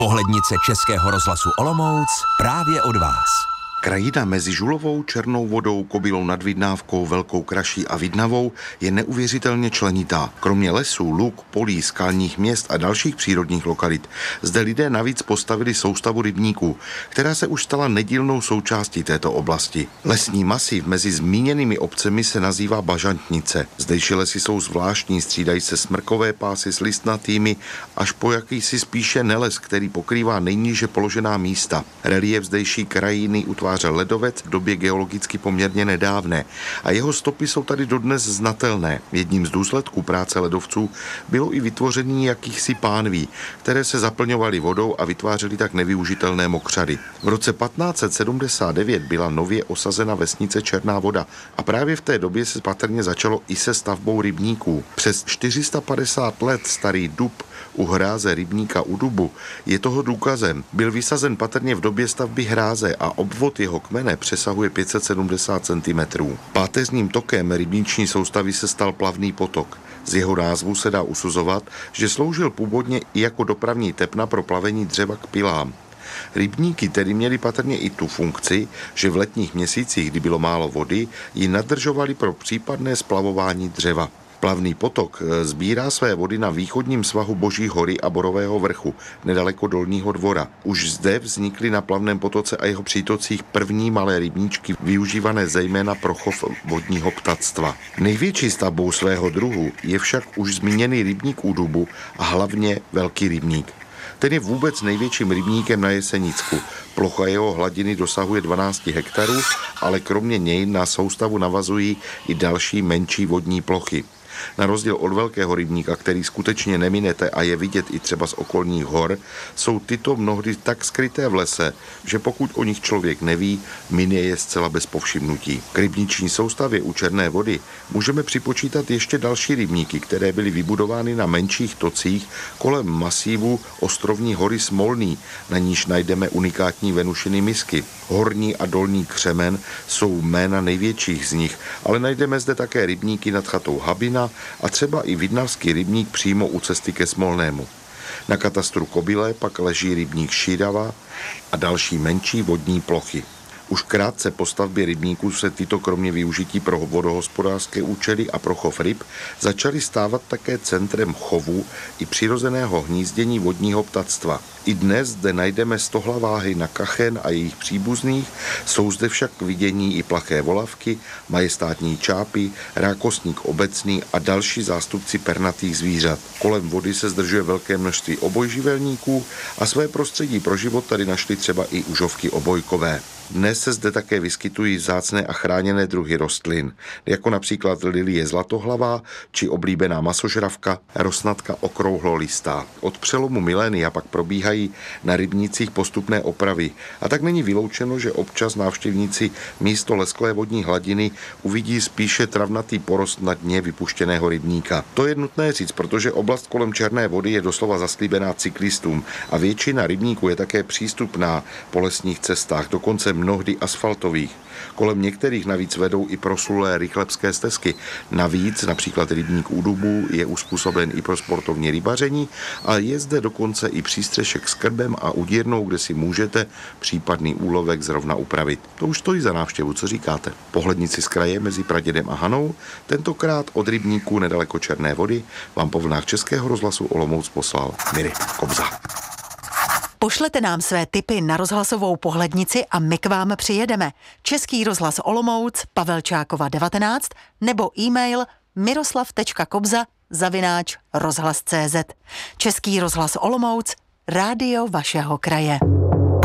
Pohlednice Českého rozhlasu Olomouc právě od vás. Krajina mezi Žulovou, Černou Vodou, Kobylou nad Vidnávkou, Velkou Kraší a Vidnavou je neuvěřitelně členitá. Kromě lesů, luk, polí, skalních měst a dalších přírodních lokalit zde lidé navíc postavili soustavu rybníků, která se už stala nedílnou součástí této oblasti. Lesní masiv mezi zmíněnými obcemi se nazývá Bažantnice. Zdejší lesy jsou zvláštní, střídají se smrkové pásy s listnatými až po jakýsi spíše neles, který pokrývá nejníže položená místa. Relief zdejší krajiny utváří ledovec v době geologicky poměrně nedávné a jeho stopy jsou tady dodnes znatelné. Jedním z důsledků práce ledovců bylo i vytvoření jakýchsi pánví, které se zaplňovaly vodou a vytvářely tak nevyužitelné mokřady. V roce 1579 byla nově osazena vesnice Černá Voda a právě v té době se patrně začalo i se stavbou rybníků. Přes 450 let starý dub u hráze rybníka u Dubu je toho důkazem. Byl vysazen patrně v době stavby hráze a obvod jeho kmene přesahuje 570 cm. Páteřním tokem rybniční soustavy se stal plavný potok. Z jeho názvu se dá usuzovat, že sloužil původně i jako dopravní tepna pro plavení dřeva k pilám. Rybníky tedy měly patrně i tu funkci, že v letních měsících, kdy bylo málo vody, ji nadržovali pro případné splavování dřeva. Plavný potok sbírá své vody na východním svahu Boží hory a Borového vrchu, nedaleko Dolního Dvora. Už zde vznikly na plavném potoce a jeho přítocích první malé rybníčky, využívané zejména pro chov vodního ptactva. Největší stavbou svého druhu je však už zmíněný rybník u Dubu a hlavně Velký rybník. Ten je vůbec největším rybníkem na Jesenicku. Plocha jeho hladiny dosahuje 12 hektarů, ale kromě něj na soustavu navazují i další menší vodní plochy. Na rozdíl od Velkého rybníka, který skutečně neminete a je vidět i třeba z okolních hor, jsou tyto mnohdy tak skryté v lese, že pokud o nich člověk neví, minie je zcela bez povšimnutí. K rybniční soustavě u Černé Vody můžeme připočítat ještě další rybníky, které byly vybudovány na menších tocích kolem masívu ostrovní hory Smolný, na níž najdeme unikátní Venušiny misky. Horní a Dolní Křemen jsou jména největších z nich, ale najdeme zde také rybníky nad chatou Habina a třeba i Vidnavský rybník přímo u cesty ke Smolnému. Na katastru Kobyle pak leží rybník Šírava a další menší vodní plochy. Už krátce po stavbě rybníků se tyto kromě využití pro vodohospodářské účely a pro chov ryb začaly stávat také centrem chovu i přirozeného hnízdění vodního ptactva. I dnes zde najdeme stohlaváhy na kachen a jejich příbuzných, jsou zde však k vidění i plaché volavky, majestátní čápy, rákosník obecný a další zástupci pernatých zvířat. Kolem vody se zdržuje velké množství obojživelníků a své prostředí pro život tady našli třeba i užovky obojkové. Dnes se zde také vyskytují vzácné a chráněné druhy rostlin, jako například lilie zlatohlavá či oblíbená masožravka, rosnatka okrouhlolistá. Od přelomu milénia pak probíhají na rybnících postupné opravy a tak není vyloučeno, že občas návštěvníci místo lesklé vodní hladiny uvidí spíše travnatý porost na dně vypuštěného rybníka. To je nutné říct, protože oblast kolem Černé Vody je doslova zaslíbená cyklistům a většina rybníků je také přístupná po lesních cestách, dokonce mnohdy asfaltových. Kolem některých navíc vedou i proslulé rychlebské stezky. Navíc například rybník u Dubu je uspůsoben i pro sportovní rybaření a je zde dokonce i přístřešek s krbem a udírnou, kde si můžete případný úlovek zrovna upravit. To už stojí za návštěvu, co říkáte? Pohlednici z kraje mezi Pradědem a Hanou, tentokrát od rybníků nedaleko Černé Vody, vám po vlnách Českého rozhlasu Olomouc poslal Mirek Kobza. Pošlete nám své tipy na rozhlasovou pohlednici a my k vám přijedeme. Český rozhlas Olomouc, Pavelčákova 19 nebo e-mail miroslav.kobza@rozhlas.cz. Český rozhlas Olomouc, rádio vašeho kraje.